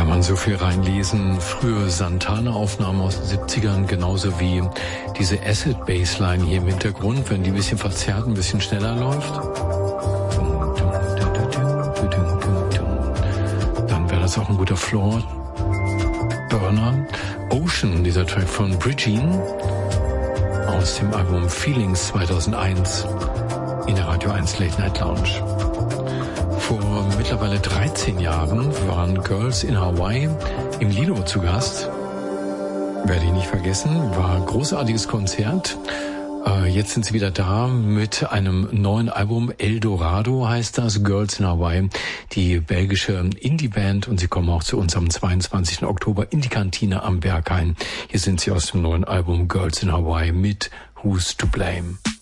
Kann man so viel reinlesen. Frühe Santana-Aufnahmen aus den 70ern, genauso wie diese Acid-Bassline hier im Hintergrund, wenn die ein bisschen verzerrt, ein bisschen schneller läuft. Dann wäre das auch ein guter Floor-Burner. Ocean, dieser Track von Bridgine aus dem Album Feelings 2001 in der Radio 1 Late Night Lounge. Vor mittlerweile 13 Jahren waren Girls in Hawaii im Lido zu Gast. Werde ich nicht vergessen, war ein großartiges Konzert. Jetzt sind sie wieder da mit einem neuen Album. Eldorado heißt das, Girls in Hawaii, die belgische Indie-Band. Und sie kommen auch zu uns am 22. Oktober in die Kantine am Berghain. Hier sind sie aus dem neuen Album Girls in Hawaii mit Who's to Blame.